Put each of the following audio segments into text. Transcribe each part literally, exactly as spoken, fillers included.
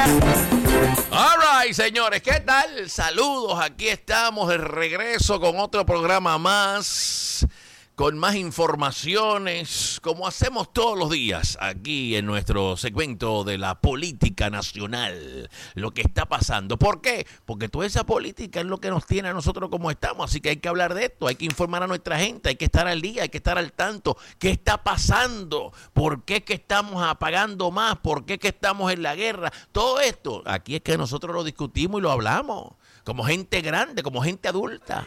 All right, señores, ¿qué tal? Saludos, aquí estamos de regreso con otro programa más, con más informaciones, como hacemos todos los días aquí en nuestro segmento de la política nacional, lo que está pasando. ¿Por qué? Porque toda esa política es lo que nos tiene a nosotros como estamos, así que hay que hablar de esto, hay que informar a nuestra gente, hay que estar al día, hay que estar al tanto. ¿Qué está pasando? ¿Por qué es que estamos apagando más? ¿Por qué es que estamos en la guerra? Todo esto, aquí es que nosotros lo discutimos y lo hablamos, como gente grande, como gente adulta.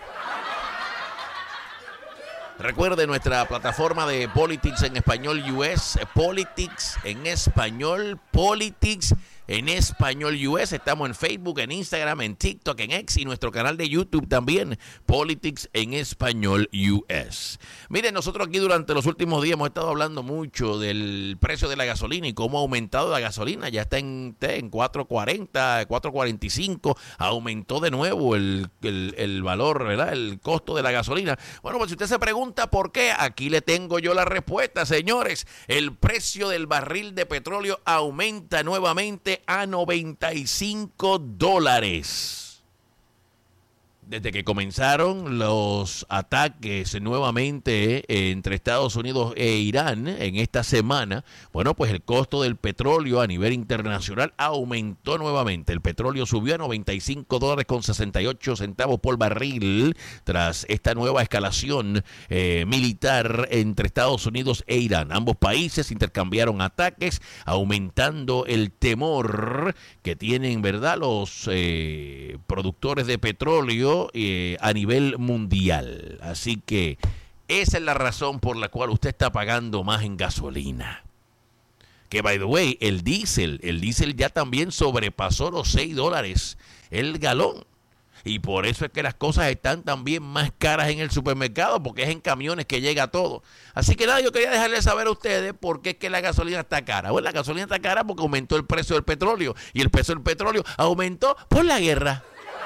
Recuerde nuestra plataforma de Politics en Español U S, Politics en Español, Politics en Español U S. Estamos en Facebook, en Instagram, en TikTok, en X y nuestro canal de YouTube también, Politics en Español U S. Miren, nosotros aquí durante los últimos días hemos estado hablando mucho del precio de la gasolina y cómo ha aumentado la gasolina. Ya está en, en cuatro cuarenta, cuatro cuarenta y cinco. Aumentó de nuevo el, el, el valor, ¿verdad? El costo de la gasolina. Bueno, pues si usted se pregunta por qué, aquí le tengo yo la respuesta, señores. El precio del barril de petróleo aumenta nuevamente a noventa y cinco dólares. Desde que comenzaron los ataques nuevamente entre Estados Unidos e Irán en esta semana, bueno, pues el costo del petróleo a nivel internacional aumentó nuevamente. El petróleo subió a noventa y cinco dólares con sesenta y ocho centavos por barril tras esta nueva escalación eh, militar entre Estados Unidos e Irán. Ambos países intercambiaron ataques, aumentando el temor que tienen, ¿verdad?, los eh, productores de petróleo Eh, a nivel mundial. Así que esa es la razón por la cual usted está pagando más en gasolina. Que, by the way, el diésel, el diésel ya también sobrepasó los seis dólares el galón. Y por eso es que las cosas están también más caras en el supermercado, porque es en camiones que llega todo. Así que nada, yo quería dejarles saber a ustedes por qué es que la gasolina está cara. Bueno, la gasolina está cara porque aumentó el precio del petróleo. Y el precio del petróleo aumentó por la guerra.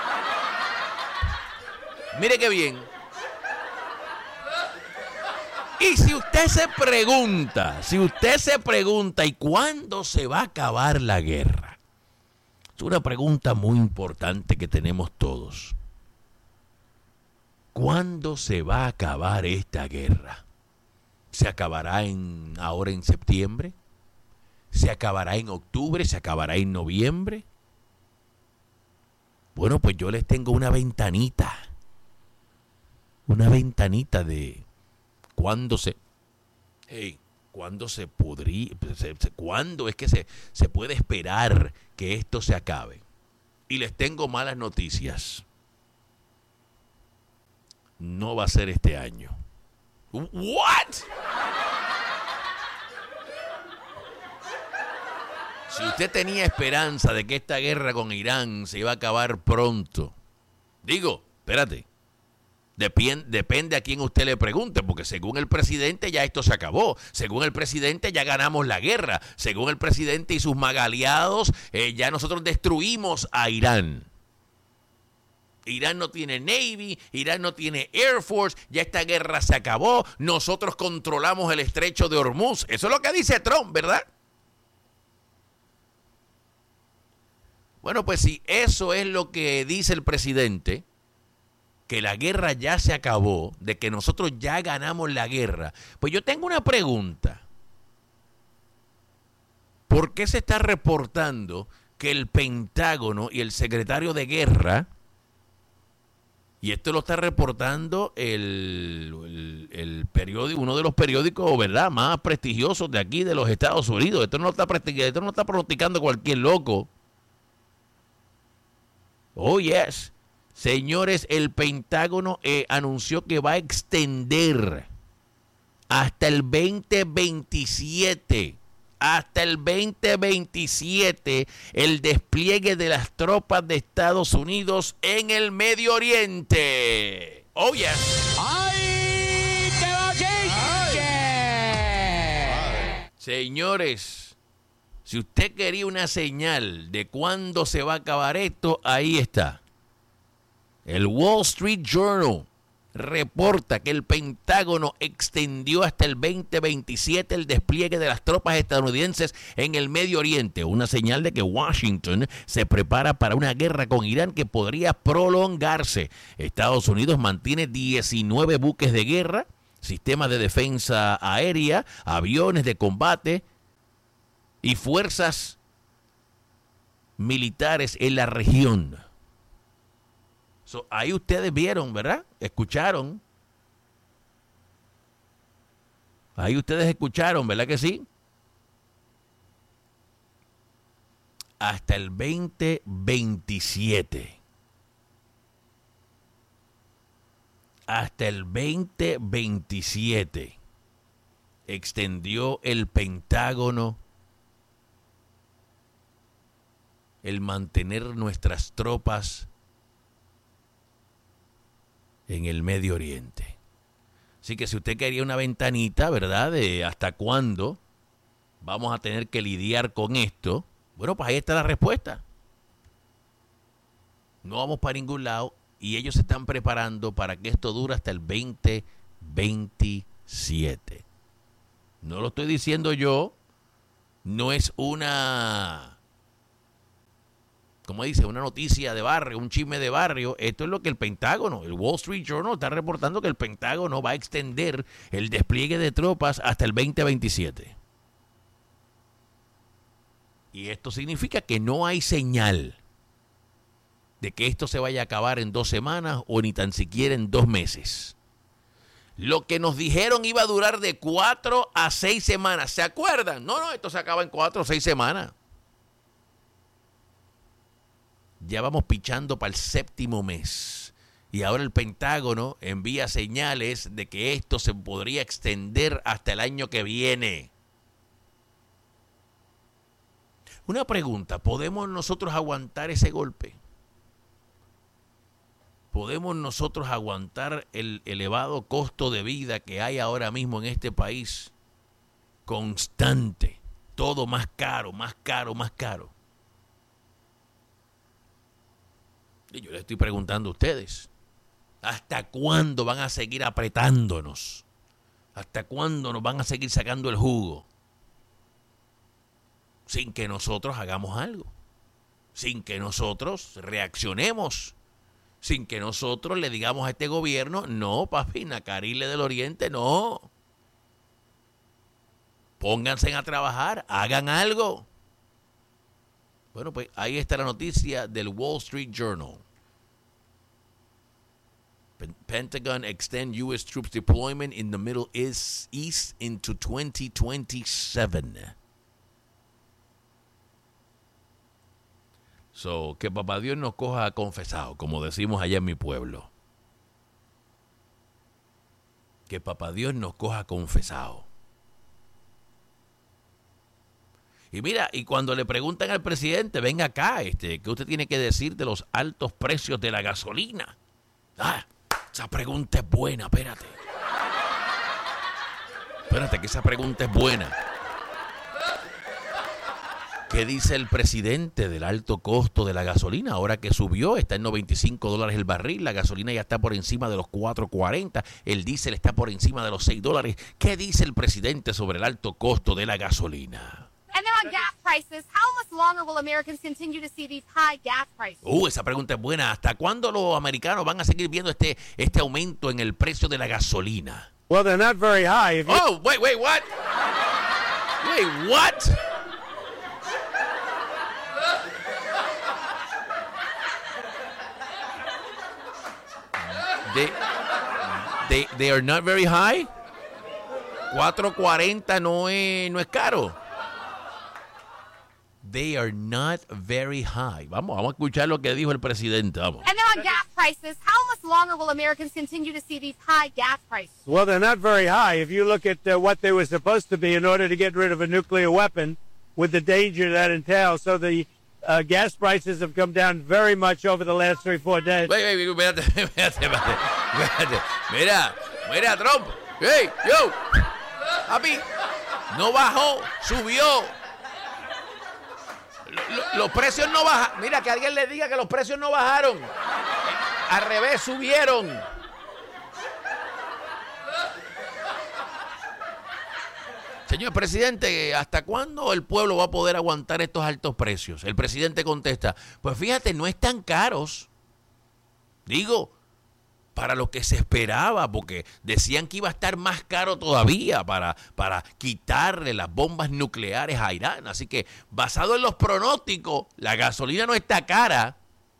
Mire qué bien. Y si usted se pregunta, si usted se pregunta, ¿y cuándo se va a acabar la guerra? Es una pregunta muy importante que tenemos todos. ¿Cuándo se va a acabar esta guerra? ¿Se acabará en, ahora en septiembre? ¿Se acabará en octubre? ¿Se acabará en noviembre? Bueno, pues yo les tengo una ventanita. Una ventanita de cuándo se, hey, cuándo se podría, se, se, cuándo es que se, se puede esperar que esto se acabe. Y les tengo malas noticias. No va a ser este año. What? Si usted tenía esperanza de que esta guerra con Irán se iba a acabar pronto, digo, espérate. Depende, depende a quién usted le pregunte, porque según el presidente ya esto se acabó, según el presidente ya ganamos la guerra, según el presidente y sus magaliados eh, ya nosotros destruimos a Irán. Irán no tiene Navy, Irán no tiene Air Force, ya esta guerra se acabó, nosotros controlamos el estrecho de Hormuz. Eso es lo que dice Trump, ¿verdad? Bueno, pues si eso es lo que dice el presidente, que la guerra ya se acabó, de que nosotros ya ganamos la guerra, pues yo tengo una pregunta. ¿Por qué se está reportando que el Pentágono y el secretario de Guerra, y esto lo está reportando el, el, el periódico, uno de los periódicos, ¿verdad?, más prestigiosos de aquí de los Estados Unidos, esto no lo está, esto no lo está pronosticando cualquier loco. Oh, yes. Señores, el Pentágono eh, anunció que va a extender hasta el veinte veintisiete, hasta el veinte veintisiete, el despliegue de las tropas de Estados Unidos en el Medio Oriente. Oh, yes. ¡Ay, qué bochinche! Señores, si usted quería una señal de cuándo se va a acabar esto, ahí está. El Wall Street Journal reporta que el Pentágono extendió hasta el veinte veintisiete el despliegue de las tropas estadounidenses en el Medio Oriente, una señal de que Washington se prepara para una guerra con Irán que podría prolongarse. Estados Unidos mantiene diecinueve buques de guerra, sistemas de defensa aérea, aviones de combate y fuerzas militares en la región. So, ahí ustedes vieron, ¿verdad? Escucharon. Ahí ustedes escucharon, ¿verdad que sí? Hasta el veinte veintisiete. Hasta el veinte veintisiete extendió el Pentágono el mantener nuestras tropas en el Medio Oriente. Así que si usted quería una ventanita, ¿verdad?, de hasta cuándo vamos a tener que lidiar con esto, bueno, pues ahí está la respuesta. No vamos para ningún lado y ellos se están preparando para que esto dure hasta el veinte veintisiete. No lo estoy diciendo yo, no es una... como dice, una noticia de barrio, un chisme de barrio. Esto es lo que el Pentágono, el Wall Street Journal, está reportando, que el Pentágono va a extender el despliegue de tropas hasta el veinte veintisiete. Y esto significa que no hay señal de que esto se vaya a acabar en dos semanas o ni tan siquiera en dos meses. Lo que nos dijeron iba a durar de cuatro a seis semanas. ¿Se acuerdan? No, no, esto se acaba en cuatro o seis semanas. Ya vamos pichando para el séptimo mes. Y ahora el Pentágono envía señales de que esto se podría extender hasta el año que viene. Una pregunta, ¿podemos nosotros aguantar ese golpe? ¿Podemos nosotros aguantar el elevado costo de vida que hay ahora mismo en este país? Constante, todo más caro, más caro, más caro. Y yo le estoy preguntando a ustedes, ¿hasta cuándo van a seguir apretándonos? ¿Hasta cuándo nos van a seguir sacando el jugo? Sin que nosotros hagamos algo, sin que nosotros reaccionemos, sin que nosotros le digamos a este gobierno, no, papi, Nacarile del Oriente, no. Pónganse a trabajar, hagan algo. Bueno, pues ahí está la noticia del Wall Street Journal. Pentagon extend U S troops deployment in the Middle East into twenty twenty-seven. So, que papá Dios nos coja confesado, como decimos allá en mi pueblo. Que papá Dios nos coja confesado. Y mira, y cuando le preguntan al presidente, venga acá, este, ¿qué usted tiene que decir de los altos precios de la gasolina? Ah, esa pregunta es buena, espérate. Espérate, que esa pregunta es buena. ¿Qué dice el presidente del alto costo de la gasolina? Ahora que subió, está en noventa y cinco dólares el barril, la gasolina ya está por encima de los cuatro cuarenta, el diésel está por encima de los seis dólares. ¿Qué dice el presidente sobre el alto costo de la gasolina? And then on gas prices, how much longer will Americans continue to see these high gas prices? Uh, esa pregunta es buena. ¿Hasta cuándo los americanos van a seguir viendo este, este aumento en el precio de la gasolina? Well, they're not very high. If you... Oh, wait, wait, what? Wait, what? They, they, they are not very high. cuatro cuarenta no es, no es caro. They are not very high. Vamos, vamos a escuchar lo que dijo el presidente. Vamos. And then on gas prices, how much longer will Americans continue to see these high gas prices? Well, they're not very high. If you look at uh, what they were supposed to be in order to get rid of a nuclear weapon, with the danger that entails. So the uh, gas prices have come down very much over the last three, four days. Wait, wait, wait, espérate, espérate, espérate, espérate. Mira, mira, Trump. Hey, yo. Papi, no bajó, subió. L- los precios no bajaron. Mira, que alguien le diga que los precios no bajaron. Al revés, subieron. Señor presidente, ¿hasta cuándo el pueblo va a poder aguantar estos altos precios? El presidente contesta, pues fíjate, no están caros. Digo, para lo que se esperaba, porque decían que iba a estar más caro todavía para, para quitarle las bombas nucleares a Irán. Así que, basado en los pronósticos, la gasolina no está cara.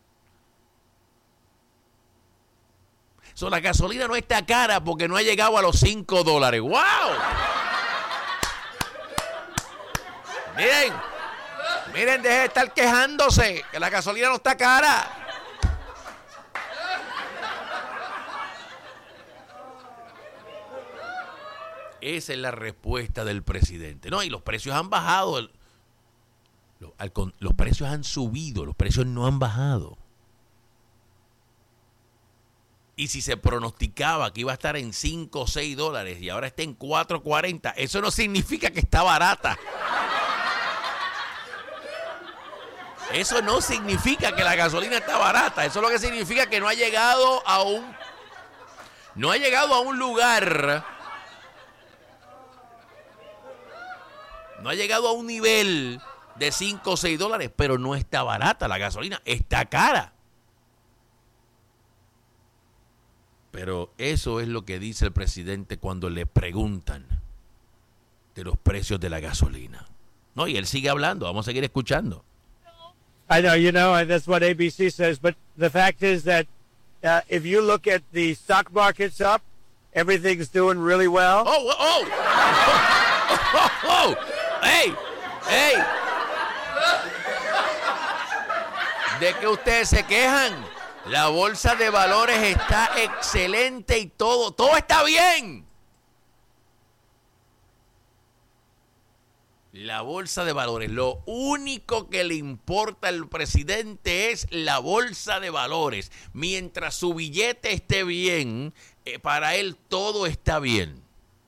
So, la gasolina no está cara porque no ha llegado a los cinco dólares. ¡Wow! Miren, miren, deje de estar quejándose, que la gasolina no está cara. Esa es la respuesta del presidente. No, y los precios han bajado. Los, los precios han subido, los precios no han bajado. Y si se pronosticaba que iba a estar en cinco o seis dólares y ahora está en cuatro cuarenta, eso no significa que está barata. Eso no significa que la gasolina está barata. Eso lo que significa que no ha llegado a un no ha llegado a un lugar, no ha llegado a un nivel de cinco o seis dólares, pero no está barata la gasolina, está cara. Pero eso es lo que dice el presidente cuando le preguntan de los precios de la gasolina. No, y él sigue hablando, vamos a seguir escuchando. I know, you know, that's what A B C says, but the fact is that uh, if you look at the stock markets up, everything's doing really well. Oh, oh, oh, oh, oh, hey, hey. ¿De qué ustedes se quejan? La bolsa de valores está excelente y todo, todo está bien. La bolsa de valores, lo único que le importa al presidente es la bolsa de valores. Mientras su billete esté bien, eh, para él todo está bien.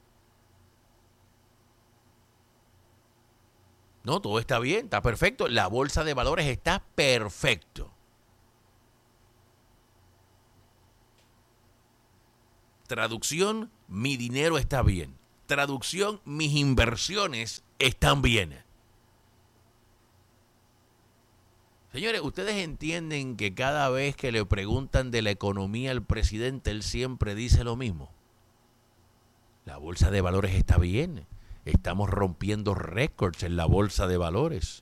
No, todo está bien, está perfecto. La bolsa de valores está perfecto. Traducción, mi dinero está bien. Traducción, mis inversiones están bien. Señores, ustedes entienden que cada vez que le preguntan de la economía al presidente, él siempre dice lo mismo. La bolsa de valores está bien. Estamos rompiendo récords en la bolsa de valores.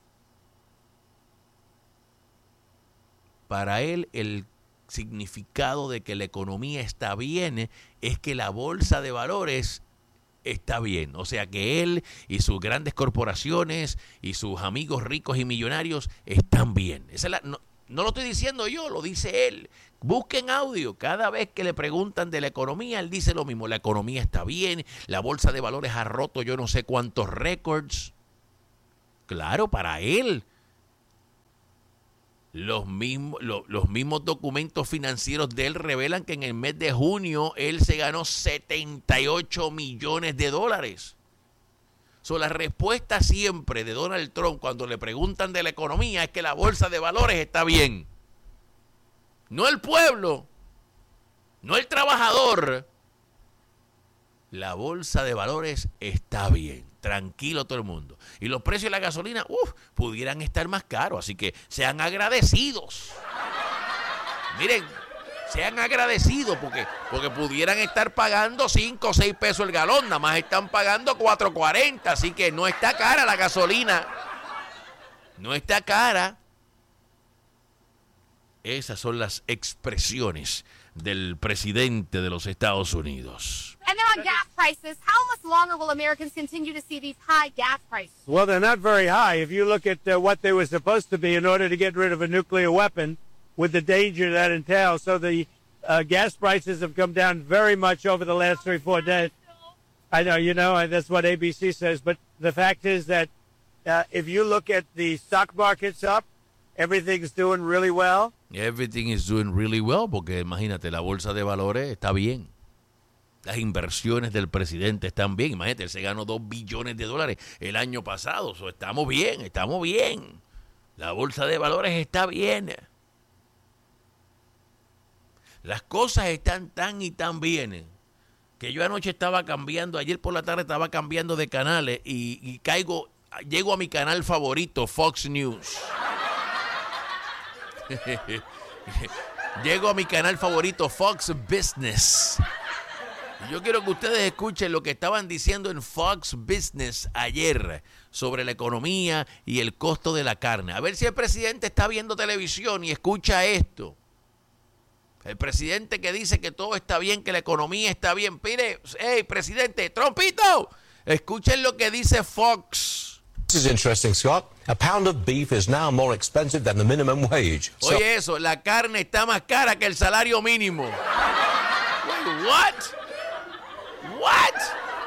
Para él, el significado de que la economía está bien es que la bolsa de valores está bien. O sea que él y sus grandes corporaciones y sus amigos ricos y millonarios están bien. Esa es la, no, no lo estoy diciendo yo, lo dice él. Busquen audio. Cada vez que le preguntan de la economía, él dice lo mismo. La economía está bien, la bolsa de valores ha roto yo no sé cuántos récords. Claro, para él. Los mismos, lo, los mismos documentos financieros de él revelan que en el mes de junio él se ganó setenta y ocho millones de dólares. So, la respuesta siempre de Donald Trump cuando le preguntan de la economía es que la bolsa de valores está bien. No el pueblo, no el trabajador. La bolsa de valores está bien. Tranquilo todo el mundo. Y los precios de la gasolina, uff, pudieran estar más caros. Así que sean agradecidos. Miren, sean agradecidos porque, porque pudieran estar pagando cinco o seis pesos el galón. Nada más están pagando cuatro cuarenta. Así que no está cara la gasolina. No está cara. Esas son las expresiones del presidente de los Estados Unidos. And then on gas prices, how much longer will Americans continue to see these high gas prices? Well, they're not very high. If you look at uh, what they were supposed to be in order to get rid of a nuclear weapon with the danger that entails. So the uh, gas prices have come down very much over the last three, four days. I know, you know, that's what A B C says. But the fact is that uh, if you look at the stock markets up, everything's doing really well. Everything is doing really well, porque imagínate, la bolsa de valores está bien. Las inversiones del presidente están bien. Imagínate, él se ganó dos billones de dólares el año pasado. So, estamos bien, estamos bien. La bolsa de valores está bien. Las cosas están tan y tan bien que yo anoche estaba cambiando, ayer por la tarde estaba cambiando de canales y, y caigo, llego a mi canal favorito, Fox News. Llego a mi canal favorito, Fox Business. Y yo quiero que ustedes escuchen lo que estaban diciendo en Fox Business ayer sobre la economía y el costo de la carne. A ver si el presidente está viendo televisión y escucha esto. El presidente que dice que todo está bien, que la economía está bien. Mire, hey, presidente, Trumpito, escuchen lo que dice Fox. This is interesting, Scott. A pound of beef is now more expensive than the minimum wage. So- Oye eso, la carne está más cara que el salario mínimo. Wait, what? What?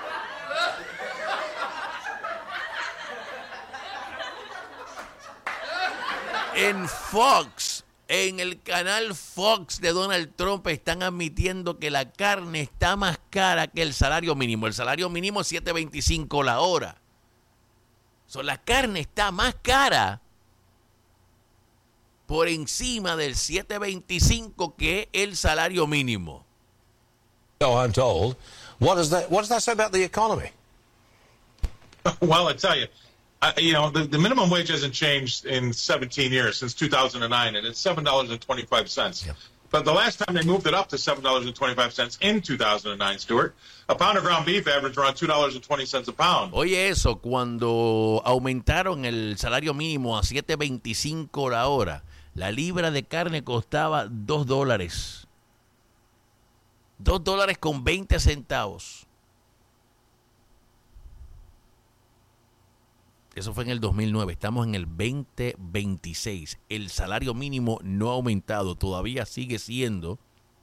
En Fox, en el canal Fox de Donald Trump, están admitiendo que la carne está más cara que el salario mínimo. El salario mínimo es siete veinticinco la hora. So, la carne está más cara por encima del siete veinticinco que el salario mínimo. So I'm told. What does that What does that say about the economy? Well, I tell you, I, you know, the, the minimum wage hasn't changed in seventeen years, since two thousand nine, and it's seven dollars and twenty-five cents. Yep. But the last time they moved it up to seven dollars and twenty-five cents in two thousand nine, Stuart, a pound of ground beef averaged around two dollars and twenty cents a pound. Oye eso, cuando aumentaron el salario mínimo a siete veinticinco la hora, la libra de carne costaba dos dólares. dos dólares con veinte centavos. Eso fue en el dos mil nueve. Estamos en el veinte veintiséis. El salario mínimo no ha aumentado. Todavía sigue siendo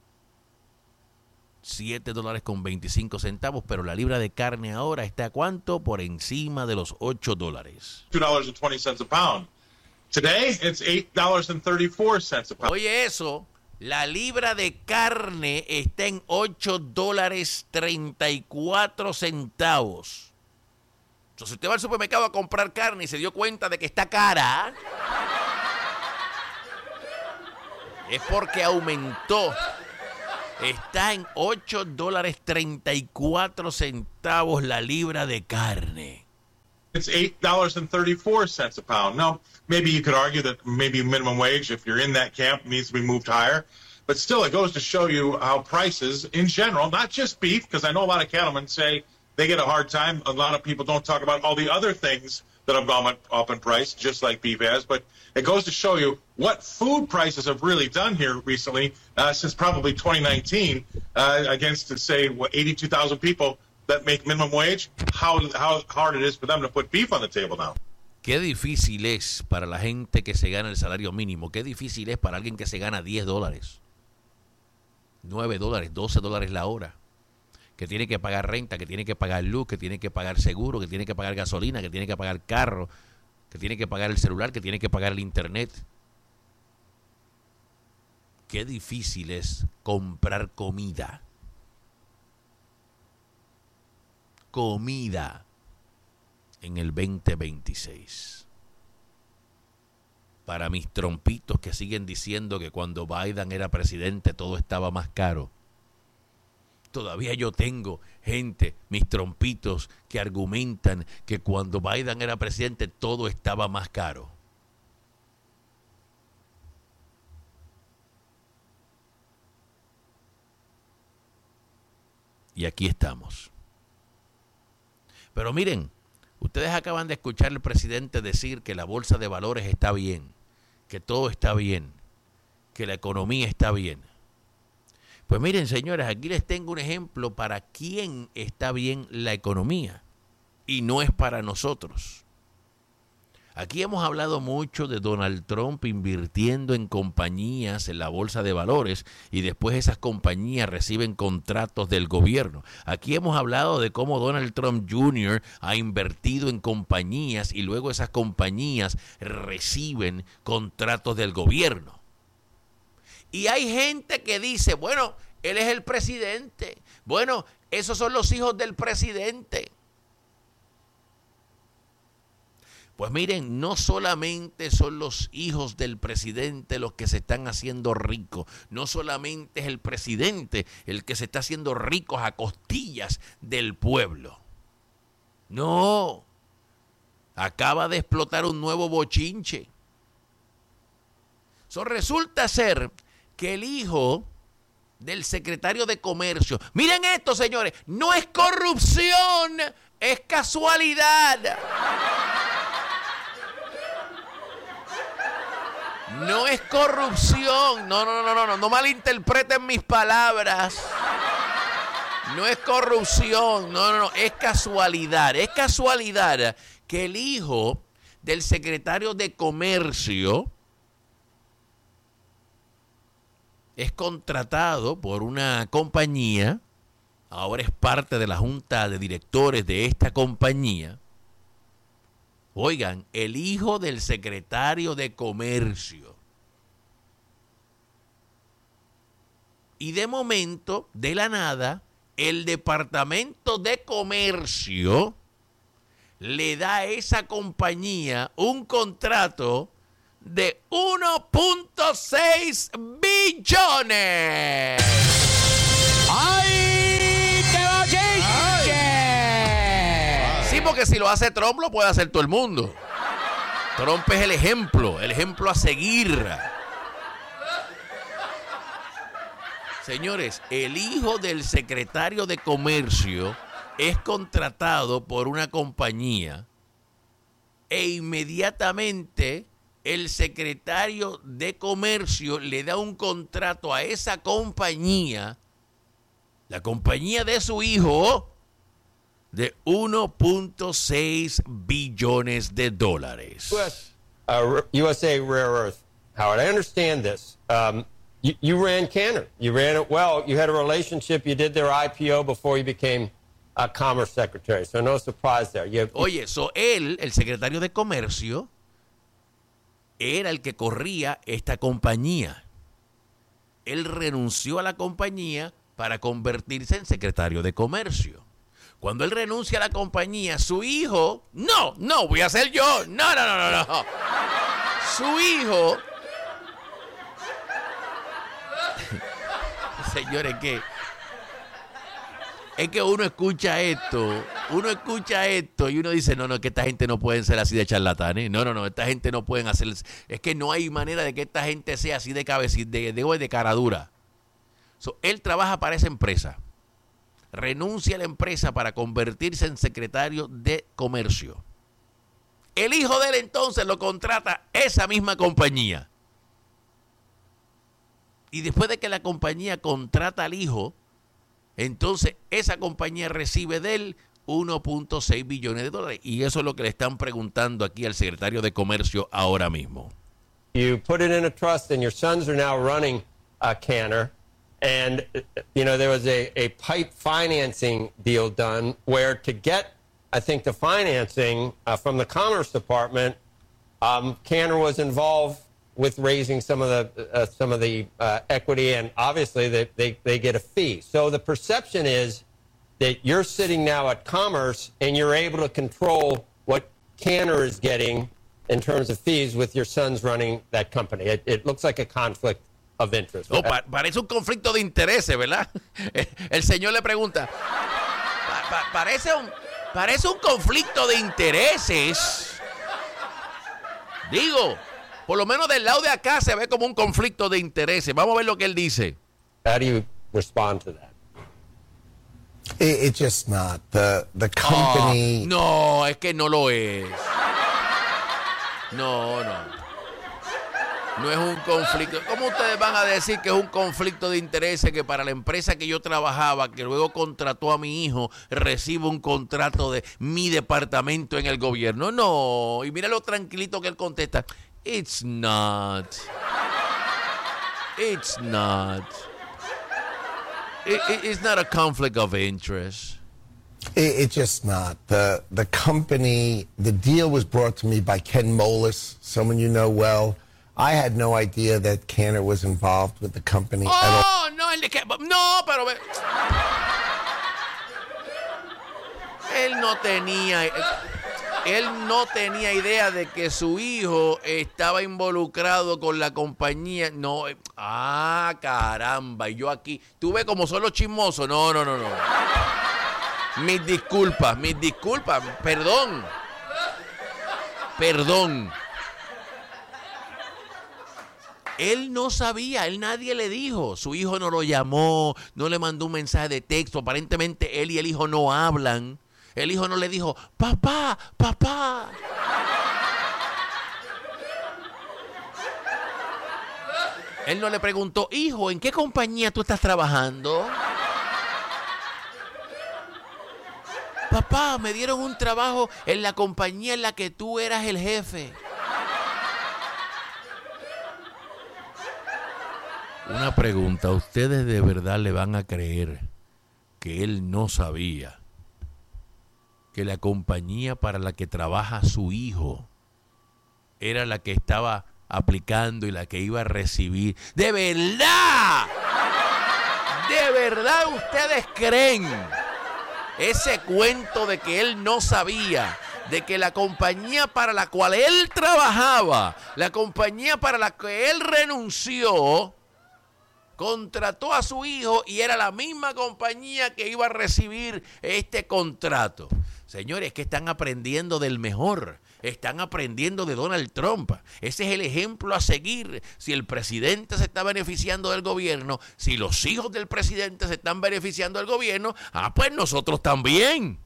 siete dólares con veinticinco centavos, pero la libra de carne ahora está, ¿cuánto? Por encima de los ocho dólares. two dollars and twenty cents a pound. Today, it's eight dollars and thirty-four cents a pound. Oye eso, la libra de carne está en ocho dólares treinta y cuatro centavos. Entonces, si usted va al supermercado a comprar carne y se dio cuenta de que está cara, es porque aumentó. Está en ocho dólares treinta y cuatro centavos la libra de carne. It's eight dollars and thirty-four cents a pound. Now, maybe you could argue that maybe minimum wage, if you're in that camp, needs to be moved higher. But still, it goes to show you how prices in general, not just beef, because I know a lot of cattlemen say they get a hard time. A lot of people don't talk about all the other things that have gone up in price, just like beef has. But it goes to show you what food prices have really done here recently, uh, since probably twenty nineteen, uh, against, say, what, eighty-two thousand people that make minimum wage, how how hard it is for them to put beef on the table now. Qué difícil es para la gente que se gana el salario mínimo. Qué difícil es para alguien que se gana diez dólares, nueve dólares, doce dólares la hora. Que tiene que pagar renta, que tiene que pagar luz, que tiene que pagar seguro, que tiene que pagar gasolina, que tiene que pagar carro, que tiene que pagar el celular, que tiene que pagar el internet. Qué difícil es comprar comida. Comida en el veinte veintiséis. Para mis trompitos que siguen diciendo que cuando Biden era presidente todo estaba más caro. Todavía yo tengo gente, mis trompitos, que argumentan que cuando Biden era presidente todo estaba más caro. Y aquí estamos. Pero miren, ustedes acaban de escuchar al presidente decir que la bolsa de valores está bien, que todo está bien, que la economía está bien. Pues miren, señores, aquí les tengo un ejemplo para quién está bien la economía y no es para nosotros. Aquí hemos hablado mucho de Donald Trump invirtiendo en compañías en la bolsa de valores y después esas compañías reciben contratos del gobierno. Aquí hemos hablado de cómo Donald Trump junior ha invertido en compañías y luego esas compañías reciben contratos del gobierno. Y hay gente que dice, bueno, él es el presidente. Bueno, esos son los hijos del presidente. Pues miren, no solamente son los hijos del presidente los que se están haciendo ricos, no solamente es el presidente el que se está haciendo rico a costillas del pueblo. No, acaba de explotar un nuevo bochinche. So, resulta ser que el hijo del secretario de Comercio, miren esto, señores, no es corrupción, es casualidad. No es corrupción. No, no, no, no, no, no malinterpreten mis palabras. No es corrupción. No, no, no, es casualidad. Es casualidad que el hijo del secretario de Comercio es contratado por una compañía, ahora es parte de la junta de directores de esta compañía. Oigan, el hijo del secretario de Comercio. Y de momento, de la nada, el Departamento de Comercio le da a esa compañía un contrato de uno punto seis billones. ¡Ay, qué bochinche! Sí, porque si lo hace Trump, lo puede hacer todo el mundo. Trump es el ejemplo, el ejemplo a seguir. Señores, el hijo del secretario de Comercio es contratado por una compañía e inmediatamente el secretario de Comercio le da un contrato a esa compañía, la compañía de su hijo, de uno punto seis billones de dólares. U S, uh, U S A Rare Earth. Howard, I understand this. Um, you, you ran Cantor. You ran it well. You had a relationship. You did their I P O before you became uh, Commerce Secretary. So no surprise there. You have, Oye, so él, el secretario de Comercio, era el que corría esta compañía. Él renunció a la compañía para convertirse en secretario de Comercio. Cuando él renuncia a la compañía, su hijo, no, no, voy a ser yo, no, no, no, no, no. Su hijo, señores, que es que uno escucha esto, uno escucha esto y uno dice, no, no, que esta gente no pueden ser así de charlatanes, no, no, no, esta gente no pueden hacer, es que no hay manera de que esta gente sea así de cabecita, de, de, de cara dura. So, él trabaja para esa empresa. Renuncia a la empresa para convertirse en secretario de Comercio. El hijo de él entonces lo contrata esa misma compañía. Y después de que la compañía contrata al hijo, entonces esa compañía recibe de él uno punto seis billones de dólares. Y eso es lo que le están preguntando aquí al secretario de Comercio ahora mismo. you put it in a trust, and your sons are now running uh, Cantor. And, you know, there was a, a pipe financing deal done where to get, I think, the financing uh, from the Commerce Department, um, Cantor was involved with raising some of the uh, some of the uh, equity, and obviously they, they, they get a fee. So the perception is that you're sitting now at Commerce and you're able to control what Cantor is getting in terms of fees with your sons running that company. It, it looks like a conflict of interest. No, pa parece un conflicto de intereses, ¿verdad? El señor le pregunta, pa pa parece, un, parece un conflicto de intereses. Digo, por lo menos del lado de acá se ve como un conflicto de intereses. Vamos a ver lo que él dice. How do you respond to that? It, it's just not. The, the company... Oh, no, es que no lo es. No, no. No es un conflicto. ¿Cómo ustedes van a decir que es un conflicto de intereses que para la empresa que yo trabajaba, que luego contrató a mi hijo, recibo un contrato de mi departamento en el gobierno? No. Y mira lo tranquilito que él contesta. It's not. It's not. It, it, it's not a conflict of interest. It, it's just not. The, the company, the deal was brought to me by Ken Moelis, someone you know well. I had no idea that Cantor was involved with the company oh, at all. No, el de que, no, pero él no tenía. él no tenía idea de que su hijo estaba involucrado con la compañía. No, eh, ah, caramba, y yo aquí, ¿tú ves como son los chismosos? No, no, no, no. Mis disculpas, mis disculpas, perdón. Perdón. Él no sabía, él nadie le dijo. Su hijo no lo llamó, no le mandó un mensaje de texto. Aparentemente él y el hijo no hablan. El hijo no le dijo, papá, papá. Él no le preguntó, hijo, ¿en qué compañía tú estás trabajando? Papá, me dieron un trabajo en la compañía en la que tú eras el jefe. Una pregunta, ¿ustedes de verdad le van a creer que él no sabía que la compañía para la que trabaja su hijo era la que estaba aplicando y la que iba a recibir? ¡De verdad! ¿De verdad ustedes creen ese cuento de que él no sabía de que la compañía para la cual él trabajaba, la compañía para la que él renunció, contrató a su hijo y era la misma compañía que iba a recibir este contrato? Señores, que están aprendiendo del mejor. Están aprendiendo de Donald Trump. Ese es el ejemplo a seguir. Si el presidente se está beneficiando del gobierno, si los hijos del presidente se están beneficiando del gobierno, ah, pues nosotros también.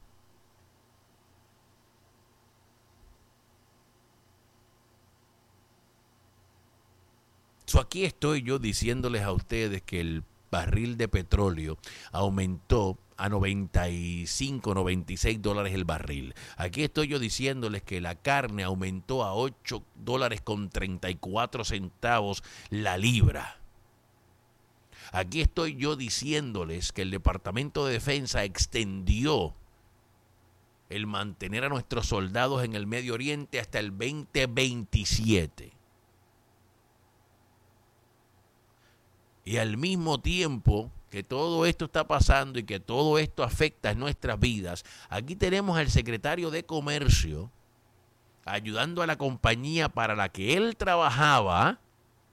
So, aquí estoy yo diciéndoles a ustedes que el barril de petróleo aumentó a noventa y cinco, noventa y seis dólares el barril. Aquí estoy yo diciéndoles que la carne aumentó a ocho dólares con treinta y cuatro centavos la libra. Aquí estoy yo diciéndoles que el Departamento de Defensa extendió el mantener a nuestros soldados en el Medio Oriente hasta el veinte veintisiete. Y al mismo tiempo que todo esto está pasando y que todo esto afecta a nuestras vidas, aquí tenemos al secretario de Comercio ayudando a la compañía para la que él trabajaba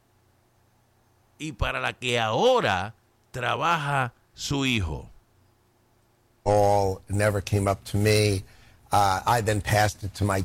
y para la que ahora trabaja su hijo. All never came up to me. Uh, I then passed it to my